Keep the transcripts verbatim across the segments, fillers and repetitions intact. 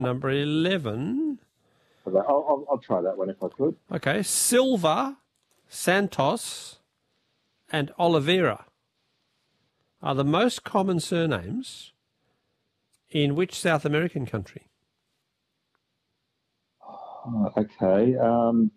number eleven. I'll, I'll, I'll try that one if I could. Okay. Silva, Santos, and Oliveira are the most common surnames in which South American country? Oh, okay. Um,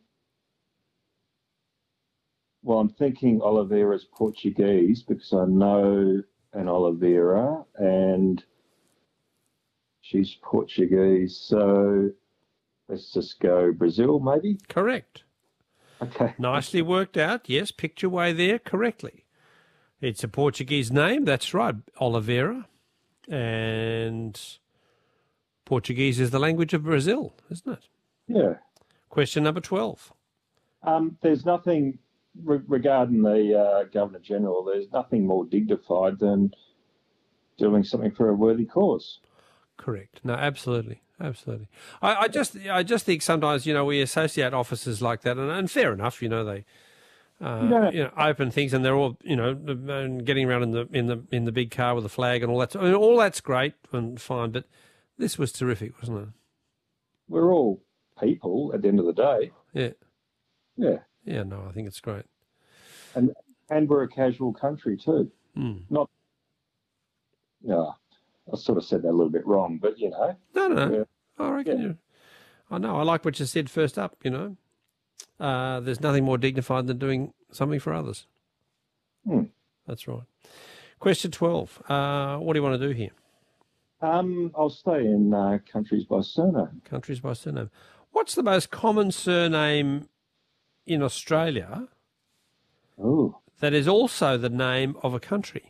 well, I'm thinking Oliveira's Portuguese because I know an Oliveira and she's Portuguese. So let's just go Brazil, maybe? Correct. Okay. Nicely worked out. Yes, picked your way there correctly. It's a Portuguese name. That's right, Oliveira. And Portuguese is the language of Brazil, isn't it? Yeah. Question number twelve. Um, there's nothing re- regarding the uh, Governor General. There's nothing more dignified than doing something for a worthy cause. Correct. No, absolutely, absolutely. I, I just, I just think sometimes, you know, we associate officers like that, and, and fair enough, you know, they, uh, Yeah. you know, open things, and they're all, you know, getting around in the in the in the big car with a flag and all that. I mean, all that's great and fine, but this was terrific, wasn't it? We're all people at the end of the day. Yeah. Yeah. Yeah. No, I think it's great. And and we're a casual country too. Mm. Not. Yeah. I sort of said that a little bit wrong, but you know. No, no, no. Yeah. I reckon Yeah. you. I know. I like what you said first up. You know, uh, there's nothing more dignified than doing something for others. Hmm. That's right. Question twelve. Uh, what do you want to do here? Um, I'll stay in uh, countries by surname. Countries by surname. What's the most common surname in Australia Oh. that is also the name of a country?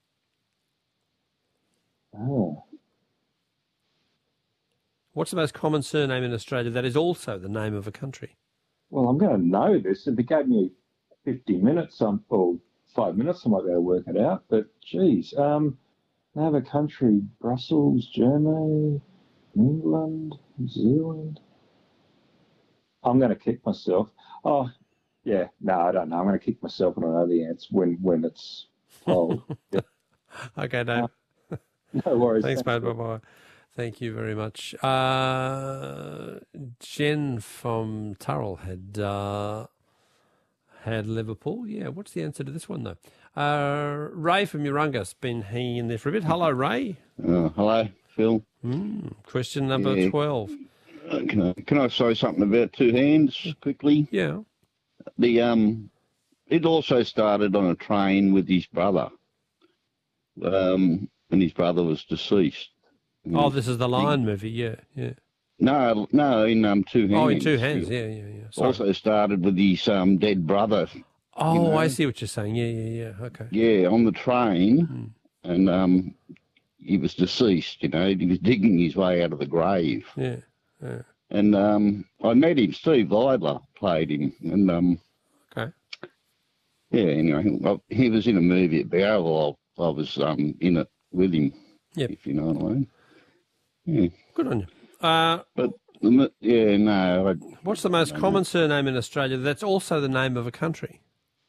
Oh. What's the most common surname in Australia that is also the name of a country? Well, I'm going to know this. If it gave me fifty minutes, um, or five minutes, I might be able to work it out. But, geez, um, they have a country, Brussels, Germany, England, New Zealand. I'm going to kick myself. Oh, yeah, no, I don't know. I'm going to kick myself when I know the answer when, when it's told. Yeah. Okay, Dave. Uh, no worries. Thanks, mate. Bye-bye. Thank you very much. Uh, Jen from Turrell had uh, had Liverpool. Yeah, what's the answer to this one, though? Uh, Ray from Urunga's been hanging in there for a bit. Hello, Ray. Uh, hello, Phil. Mm, question number Yeah. twelve. Uh, can I can I say something about Two Hands quickly? Yeah. The um, it also started on a train with his brother. Um, and his brother was deceased. Oh, this is the Lion movie. Yeah, yeah. No, no, in um, Two Hands. Oh, in Two Hands. Yeah, yeah, yeah. Sorry. Also started with his um dead brother. Oh, you know? I see what you're saying. Yeah, yeah, yeah. Okay. Yeah, on the train, Mm. and um, he was deceased. You know, he was digging his way out of the grave. Yeah, yeah. And um, I met him. Steve Vidler played him, and um, Okay. yeah. Anyway, well, he was in a movie at the Oval. I, I was um in it with him. Yep. If you know what I mean. Yeah. Good on you. Uh, But the mo- yeah, no. I, what's the most common surname in Australia that's also the name of a country?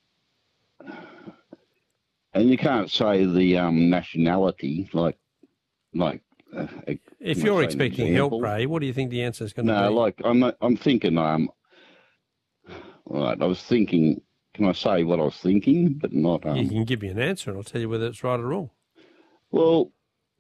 and you can't say the um nationality like like. Uh, If can I you're say an expecting example? help, Ray, what do you think the answer is going to No, be? like I'm I'm thinking um. Right, I was thinking. Can I say what I was thinking, but not um. You can give me an answer and I'll tell you whether it's right or wrong. Well,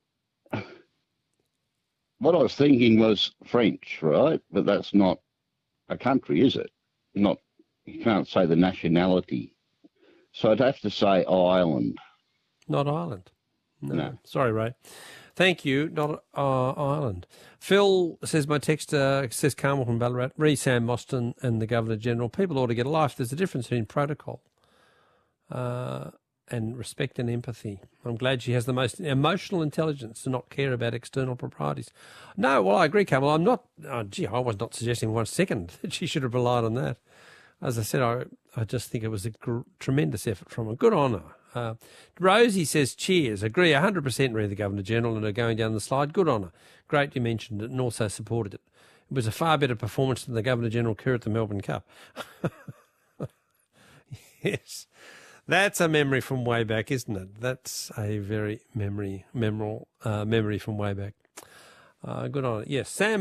what I was thinking was French, right? But that's not a country, is it? Not. You can't say the nationality. So I'd have to say Ireland. Not Ireland. No. No. Sorry, Ray. Thank you. Not uh, Ireland. Phil says, my text uh, says Carmel from Ballarat, re Sam Mostyn and the Governor General. People ought to get a life. There's a difference between protocol uh, and respect and empathy. I'm glad she has the most emotional intelligence to not care about external proprieties. No, well, I agree, Carmel. I'm not, oh, gee, I was not suggesting one second that she should have relied on that. As I said, I, I just think it was a gr- tremendous effort from her. Good on her. Uh, Rosie says, cheers. Agree one hundred percent read the Governor-General and are going down the slide. Good on her. Great you mentioned it and also supported it. It was a far better performance than the Governor-General Kerr at the Melbourne Cup. Yes. That's a memory from way back, isn't it? That's a very memory, memorable uh, memory from way back. Uh, good on it. Yes, Sam